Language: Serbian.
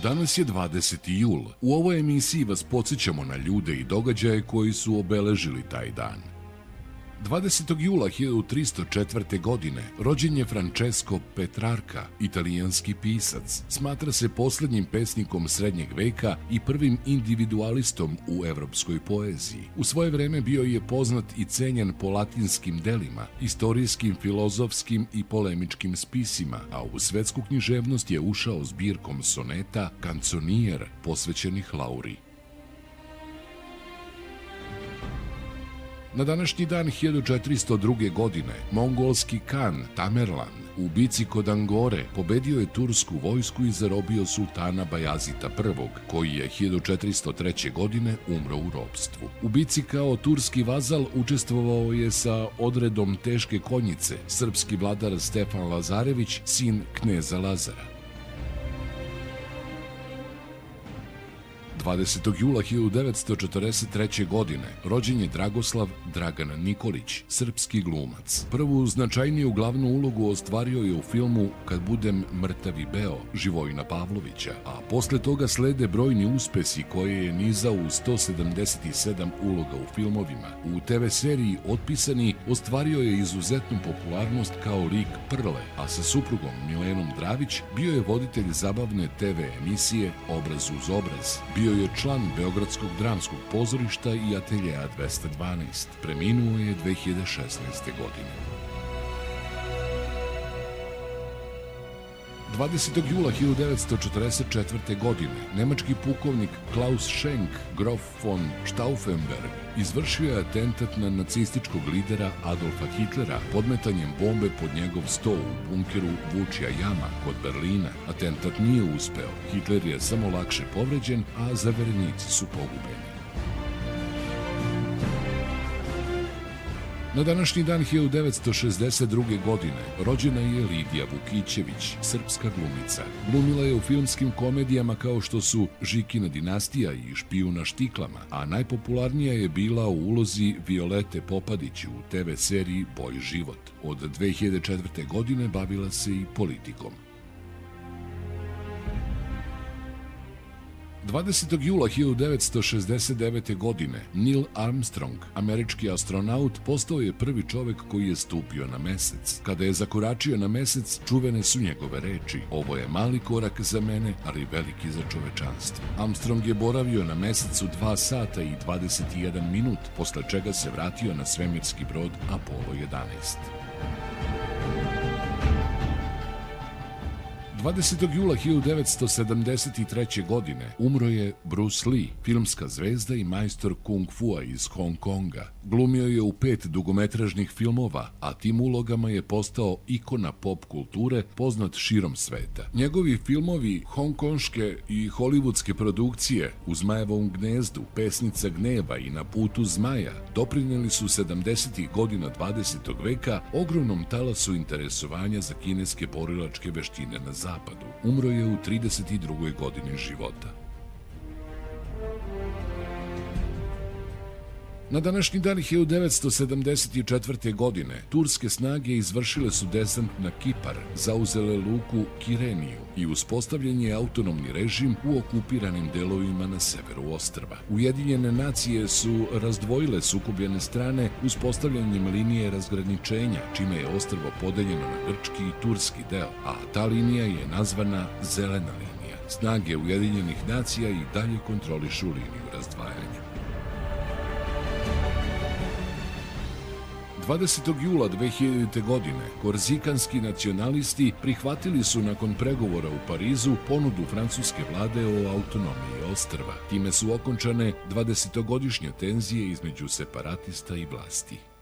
Danas je 20. jul. U ovoj emisiji vas podsjećamo na ljude i događaje koji su obeležili taj dan. 20. jula 1304. godine rođen je Francesco Petrarca, italijanski pisac. Smatra se posljednjim pesnikom srednjeg veka i prvim individualistom u evropskoj poeziji. U svoje vreme bio je poznat i cenjen po latinskim delima, istorijskim, filozofskim i polemičkim spisima, a u svetsku književnost je ušao zbirkom soneta Canzonier posvećenih Lauri. Na današnji dan 1402. godine mongolski kan Tamerlan u bici kod Angore pobedio je tursku vojsku i zarobio sultana Bajazita I, koji je 1403. godine umro u ropstvu. U bici kao turski vazal učestvovao je sa odredom teške konjice srpski vladar Stefan Lazarević, sin kneza Lazara. 20. jula 1943. godine rođen je Dragoslav Dragan Nikolić, srpski glumac. Prvu značajniju glavnu ulogu ostvario je u filmu Kad budem mrtav i beo Živojina Pavlovića, a posle toga slede brojni uspesi koje je nizao u 177 uloga u filmovima. U TV seriji Otpisani ostvario je izuzetnu popularnost kao lik Prle, a sa suprugom Milenom Dravić bio je voditelj zabavne TV emisije Obraz uz obraz. Bio je član Beogradskog dramskog pozorišta i ateljeja 212. Preminuo je 2016. godine. 20. jula 1944. godine nemački pukovnik Klaus Schenk, grof von Stauffenberg, izvršio je atentat na nacističkog lidera Adolfa Hitlera podmetanjem bombe pod njegov sto u bunkeru Vučja jama kod Berlina. Atentat nije uspeo, Hitler je samo lakše povređen, a zaverenici su pogubljeni. Na današnji dan 1962. godine rođena je Lidija Vukićević, srpska glumica. Glumila je u filmskim komedijama kao što su Žikina dinastija i Špijun na štiklama, a najpopularnija je bila u ulozi Violete Popadić u TV seriji Boj život. Od 2004. godine bavila se i politikom. 20. jula 1969. godine Neil Armstrong, američki astronaut, postao je prvi čovek koji je stupio na mesec. Kada je zakoračio na mesec, čuvene su njegove reči: "Ovo je mali korak za mene, ali veliki za čovečanstvo." Armstrong je boravio na mesecu 2 sata i 21 minut, posle čega se vratio na svemirski brod Apollo 11. 20. jula 1973. godine umro je Bruce Lee, filmska zvezda i majstor kung fua iz Hong Konga. Glumio je u 5 dugometražnih filmova, a tim ulogama je postao ikona pop kulture poznat širom sveta. Njegovi filmovi hongkonške i hollywoodske produkcije U Zmajevom gnezdu, Pesnica gneva i Na putu zmaja doprineli su 70. godina 20. veka ogromnom talasu interesovanja za kineske borilačke veštine na zapadu. Umro je u 32. godini života. Na današnji dan 1974. godine turske snage izvršile su desant na Kipar, zauzele luku Kireniju i uspostavljen je autonomni režim u okupiranim delovima na severu ostrva. Ujedinjene nacije su razdvojile sukobljene strane uspostavljanjem linije razgraničenja, čime je ostrvo podeljeno na grčki i turski deo, a ta linija je nazvana Zelena linija. Snage Ujedinjenih nacija i dalje kontrolišu liniju razdvajanja. 20. jula 2000. godine korzikanski nacionalisti prihvatili su nakon pregovora u Parizu ponudu francuske vlade o autonomiji ostrva. Time su okončane 20-godišnje tenzije između separatista i vlasti.